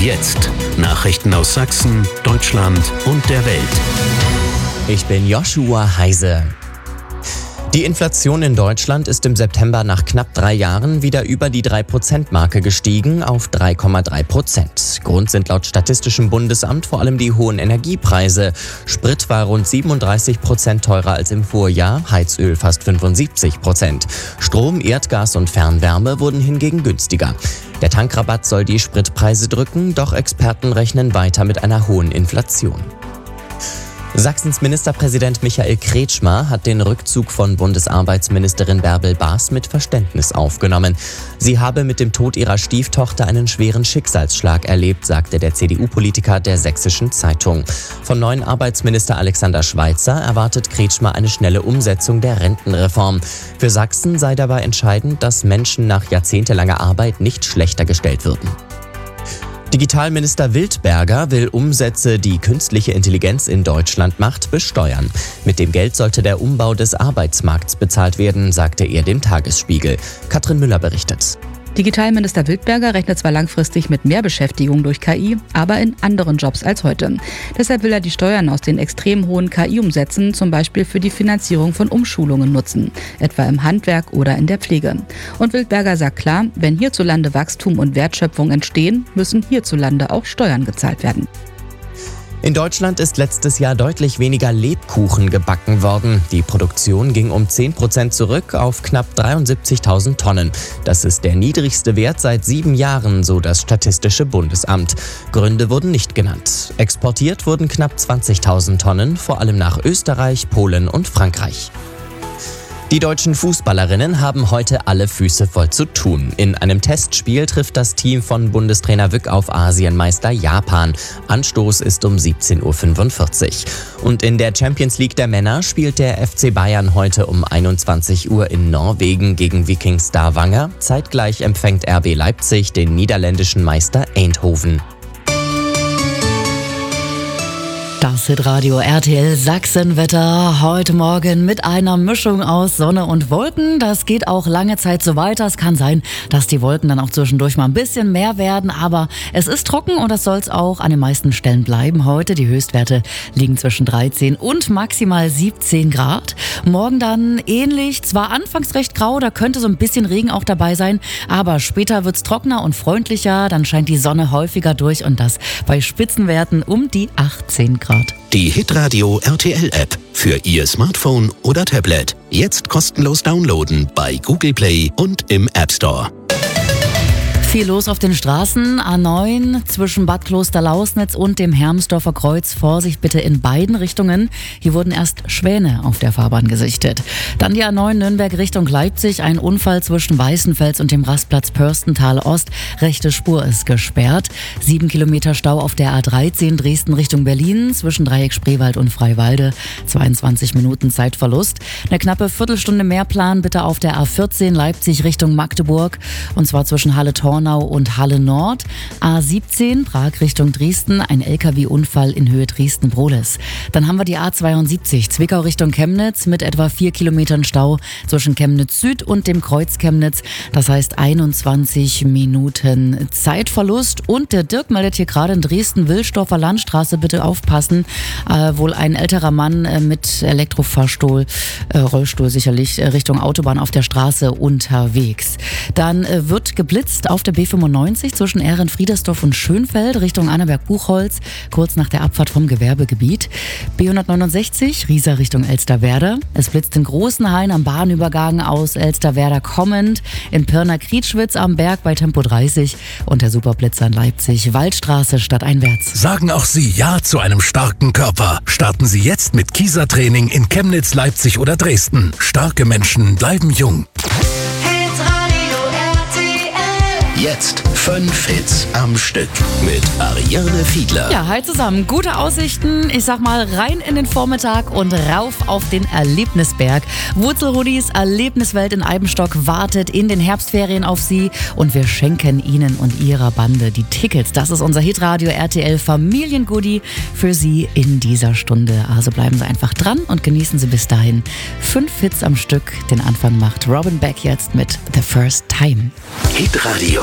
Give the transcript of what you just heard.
Jetzt Nachrichten aus Sachsen, Deutschland und der Welt. Ich bin Joshua Heise. Die Inflation in Deutschland ist im September nach knapp 3 Jahren wieder über die 3%-Marke gestiegen auf 3,3%. Grund sind laut Statistischem Bundesamt vor allem die hohen Energiepreise. Sprit war rund 37% teurer als im Vorjahr, Heizöl fast 75%. Strom, Erdgas und Fernwärme wurden hingegen günstiger. Der Tankrabatt soll die Spritpreise drücken, doch Experten rechnen weiter mit einer hohen Inflation. Sachsens Ministerpräsident Michael Kretschmer hat den Rückzug von Bundesarbeitsministerin Bärbel Baas mit Verständnis aufgenommen. Sie habe mit dem Tod ihrer Stieftochter einen schweren Schicksalsschlag erlebt, sagte der CDU-Politiker der Sächsischen Zeitung. Vom neuen Arbeitsminister Alexander Schweitzer erwartet Kretschmer eine schnelle Umsetzung der Rentenreform. Für Sachsen sei dabei entscheidend, dass Menschen nach jahrzehntelanger Arbeit nicht schlechter gestellt würden. Digitalminister Wildberger will Umsätze, die künstliche Intelligenz in Deutschland macht, besteuern. Mit dem Geld sollte der Umbau des Arbeitsmarkts bezahlt werden, sagte er dem Tagesspiegel. Katrin Müller berichtet. Digitalminister Wildberger rechnet zwar langfristig mit mehr Beschäftigung durch KI, aber in anderen Jobs als heute. Deshalb will er die Steuern aus den extrem hohen KI-Umsätzen zum Beispiel für die Finanzierung von Umschulungen nutzen, etwa im Handwerk oder in der Pflege. Und Wildberger sagt klar, wenn hierzulande Wachstum und Wertschöpfung entstehen, müssen hierzulande auch Steuern gezahlt werden. In Deutschland ist letztes Jahr deutlich weniger Lebkuchen gebacken worden. Die Produktion ging um 10% zurück auf knapp 73.000 Tonnen. Das ist der niedrigste Wert seit 7 Jahren, so das Statistische Bundesamt. Gründe wurden nicht genannt. Exportiert wurden knapp 20.000 Tonnen, vor allem nach Österreich, Polen und Frankreich. Die deutschen Fußballerinnen haben heute alle Füße voll zu tun. In einem Testspiel trifft das Team von Bundestrainer Wück auf Asienmeister Japan. Anstoß ist um 17.45 Uhr. Und in der Champions League der Männer spielt der FC Bayern heute um 21 Uhr in Norwegen gegen Viking Stavanger. Zeitgleich empfängt RB Leipzig den niederländischen Meister Eindhoven. Das Hitradio RTL Sachsenwetter heute Morgen mit einer Mischung aus Sonne und Wolken. Das geht auch lange Zeit so weiter. Es kann sein, dass die Wolken dann auch zwischendurch mal ein bisschen mehr werden, aber es ist trocken und das soll es auch an den meisten Stellen bleiben heute. Die Höchstwerte liegen zwischen 13 und maximal 17 Grad. Morgen dann ähnlich, zwar anfangs recht grau, da könnte so ein bisschen Regen auch dabei sein, aber später wird es trockener und freundlicher. Dann scheint die Sonne häufiger durch und das bei Spitzenwerten um die 18 Grad. Die Hitradio RTL App für Ihr Smartphone oder Tablet. Jetzt kostenlos downloaden bei Google Play und im App Store. Viel los auf den Straßen. A9 zwischen Bad Klosterlausnitz und dem Hermsdorfer Kreuz. Vorsicht bitte in beiden Richtungen. Hier wurden erst Schwäne auf der Fahrbahn gesichtet. Dann die A9 Nürnberg Richtung Leipzig. Ein Unfall zwischen Weißenfels und dem Rastplatz Pörstental Ost. Rechte Spur ist gesperrt. 7 Kilometer Stau auf der A13 Dresden Richtung Berlin. Zwischen Dreieck Spreewald und Freiwalde. 22 Minuten Zeitverlust. Eine knappe Viertelstunde Mehrplan bitte auf der A14 Leipzig Richtung Magdeburg. Und zwar zwischen Halle-Tornau und Halle Nord. A17 Prag Richtung Dresden, ein LKW-Unfall in Höhe Dresden-Brohles. Dann haben wir die A72 Zwickau Richtung Chemnitz mit etwa 4 Kilometern Stau zwischen Chemnitz Süd und dem Kreuz Chemnitz. Das heißt 21 Minuten Zeitverlust. Und der Dirk meldet hier gerade in Dresden, Wilsdorfer Landstraße, bitte aufpassen. Wohl ein älterer Mann mit Elektrofahrstuhl, Rollstuhl sicherlich, Richtung Autobahn auf der Straße unterwegs. Dann wird geblitzt auf der B95 zwischen Ehrenfriedersdorf und Schönfeld Richtung Annaberg-Buchholz, kurz nach der Abfahrt vom Gewerbegebiet. B169 Riesa Richtung Elsterwerda. Es blitzt in Großenhain am Bahnübergang aus Elsterwerda kommend, in Pirna-Krietschwitz am Berg bei Tempo 30 und der Superblitzer in Leipzig, Waldstraße stadteinwärts. Sagen auch Sie Ja zu einem starken Körper. Starten Sie jetzt mit Kieser-Training in Chemnitz, Leipzig oder Dresden. Starke Menschen bleiben jung. Jetzt 5 Hits am Stück mit Ariane Fiedler. Ja, hi zusammen. Gute Aussichten. Ich sag mal, rein in den Vormittag und rauf auf den Erlebnisberg. Wurzelrudis Erlebniswelt in Eibenstock wartet in den Herbstferien auf Sie und wir schenken Ihnen und Ihrer Bande die Tickets. Das ist unser Hitradio RTL Familiengoodie für Sie in dieser Stunde. Also bleiben Sie einfach dran und genießen Sie bis dahin 5 Hits am Stück. Den Anfang macht Robin Beck jetzt mit The First Time. Hitradio